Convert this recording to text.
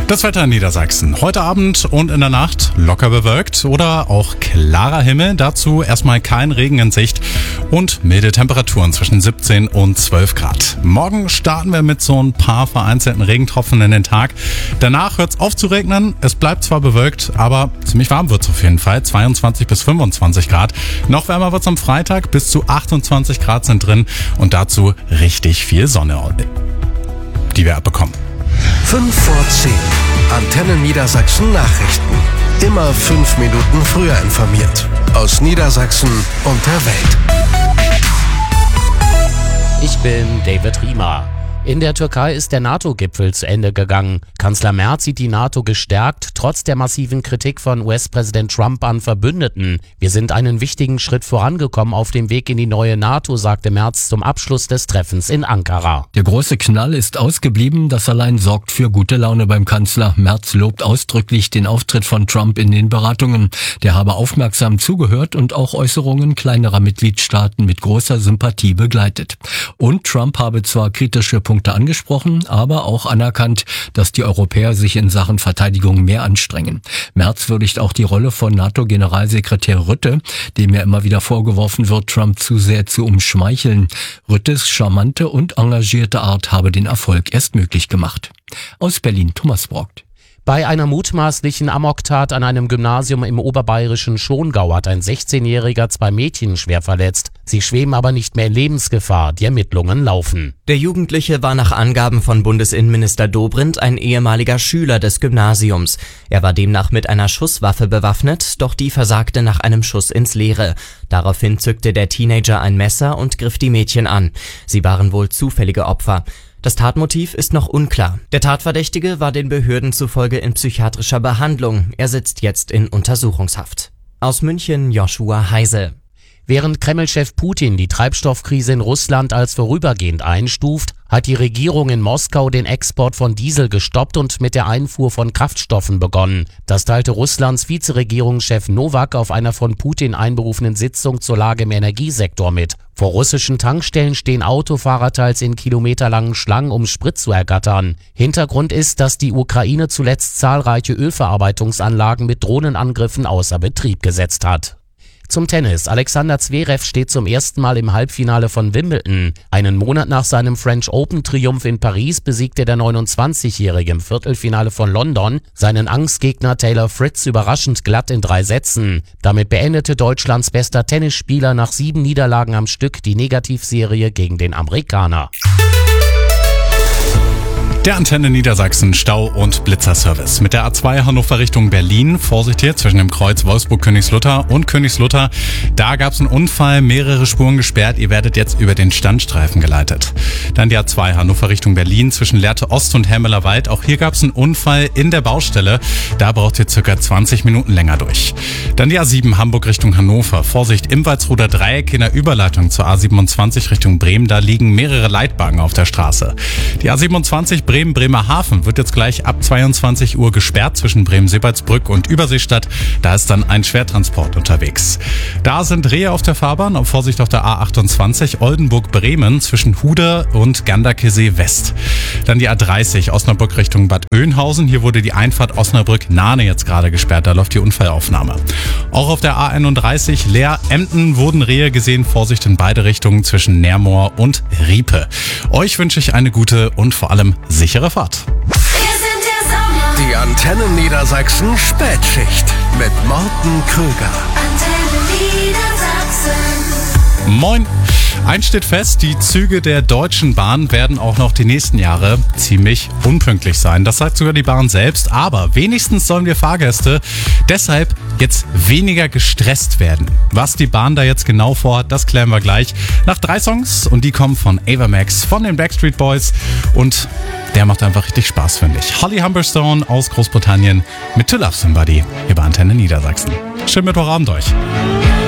Das Wetter in Niedersachsen. Heute Abend und in der Nacht locker bewölkt oder auch klarer Himmel. Dazu erstmal kein Regen in Sicht und milde Temperaturen zwischen 17 und 12 Grad. Morgen starten wir mit so ein paar vereinzelten Regentropfen in den Tag. Danach hört es auf zu regnen. Es bleibt zwar bewölkt, aber ziemlich warm wird es auf jeden Fall. 22 bis 25 Grad. Noch wärmer wird es am Freitag. Bis zu 28 Grad sind drin und dazu richtig viel Sonne, die wir abbekommen. 5 vor 10. Antenne Niedersachsen Nachrichten. Immer 5 Minuten früher informiert. Aus Niedersachsen und der Welt. Ich bin David Riemer. In der Türkei ist der NATO-Gipfel zu Ende gegangen. Kanzler Merz sieht die NATO gestärkt, trotz der massiven Kritik von US-Präsident Trump an Verbündeten. Wir sind einen wichtigen Schritt vorangekommen auf dem Weg in die neue NATO, sagte Merz zum Abschluss des Treffens in Ankara. Der große Knall ist ausgeblieben, das allein sorgt für gute Laune beim Kanzler. Merz lobt ausdrücklich den Auftritt von Trump in den Beratungen. Der habe aufmerksam zugehört und auch Äußerungen kleinerer Mitgliedstaaten mit großer Sympathie begleitet. Und Trump habe zwar kritische Punkte angesprochen, aber auch anerkannt, dass die Europäer sich in Sachen Verteidigung mehr anstrengen. Merz würdigt auch die Rolle von NATO-Generalsekretär Rutte, dem ja immer wieder vorgeworfen wird, Trump zu sehr zu umschmeicheln. Ruttes charmante und engagierte Art habe den Erfolg erst möglich gemacht. Aus Berlin, Thomas Brockt. Bei einer mutmaßlichen Amoktat an einem Gymnasium im oberbayerischen Schongau hat ein 16-Jähriger 2 Mädchen schwer verletzt. Sie schweben aber nicht mehr in Lebensgefahr. Die Ermittlungen laufen. Der Jugendliche war nach Angaben von Bundesinnenminister Dobrindt ein ehemaliger Schüler des Gymnasiums. Er war demnach mit einer Schusswaffe bewaffnet, doch die versagte nach einem Schuss ins Leere. Daraufhin zückte der Teenager ein Messer und griff die Mädchen an. Sie waren wohl zufällige Opfer. Das Tatmotiv ist noch unklar. Der Tatverdächtige war den Behörden zufolge in psychiatrischer Behandlung. Er sitzt jetzt in Untersuchungshaft. Aus München, Joshua Heise. Während Kreml-Chef Putin die Treibstoffkrise in Russland als vorübergehend einstuft, hat die Regierung in Moskau den Export von Diesel gestoppt und mit der Einfuhr von Kraftstoffen begonnen. Das teilte Russlands Vizeregierungschef Nowak auf einer von Putin einberufenen Sitzung zur Lage im Energiesektor mit. Vor russischen Tankstellen stehen Autofahrer teils in kilometerlangen Schlangen, um Sprit zu ergattern. Hintergrund ist, dass die Ukraine zuletzt zahlreiche Ölverarbeitungsanlagen mit Drohnenangriffen außer Betrieb gesetzt hat. Zum Tennis. Alexander Zverev steht zum ersten Mal im Halbfinale von Wimbledon. Einen Monat nach seinem French Open-Triumph in Paris besiegte der 29-Jährige im Viertelfinale von London seinen Angstgegner Taylor Fritz überraschend glatt in 3 Sätzen. Damit beendete Deutschlands bester Tennisspieler nach 7 Niederlagen am Stück die Negativserie gegen den Amerikaner. Der Antenne Niedersachsen Stau- und Blitzerservice. Mit der A2 Hannover Richtung Berlin. Vorsicht hier zwischen dem Kreuz Wolfsburg-Königslutter und Königslutter. Da gab es einen Unfall, mehrere Spuren gesperrt. Ihr werdet jetzt über den Standstreifen geleitet. Dann die A2 Hannover Richtung Berlin zwischen Lehrte Ost und Helmeler Wald. Auch hier gab es einen Unfall in der Baustelle. Da braucht ihr circa 20 Minuten länger durch. Dann die A7 Hamburg Richtung Hannover. Vorsicht im Walsroder Dreieck in der Überleitung zur A27 Richtung Bremen. Da liegen mehrere Leitwagen auf der Straße. Die A27 Bremen-Bremerhaven wird jetzt gleich ab 22 Uhr gesperrt zwischen Bremen-Seebaldsbrück und Überseestadt. Da ist dann ein Schwertransport unterwegs. Da sind Rehe auf der Fahrbahn. Auf Vorsicht auf der A28 Oldenburg-Bremen zwischen Hude und Ganderkesee West. Dann die A30 Osnabrück Richtung Bad Oeynhausen. Hier wurde die Einfahrt Osnabrück-Nahne jetzt gerade gesperrt. Da läuft die Unfallaufnahme. Auch auf der A31 Leer-Emden wurden Rehe gesehen. Vorsicht in beide Richtungen zwischen Nermoor und Riepe. Euch wünsche ich eine gute und vor allem sichere Fahrt. Die Antenne Niedersachsen Spätschicht mit Morten Krüger. Antenne Niedersachsen. Moin! Eins steht fest, die Züge der Deutschen Bahn werden auch noch die nächsten Jahre ziemlich unpünktlich sein. Das sagt sogar die Bahn selbst, aber wenigstens sollen wir Fahrgäste deshalb jetzt weniger gestresst werden. Was die Bahn da jetzt genau vorhat, das klären wir gleich. Nach 3 Songs und die kommen von Ava Max, von den Backstreet Boys und der macht einfach richtig Spaß, finde ich. Holly Humberstone aus Großbritannien mit To Love Somebody hier bei Antenne Niedersachsen. Schönen Mittwochabend euch.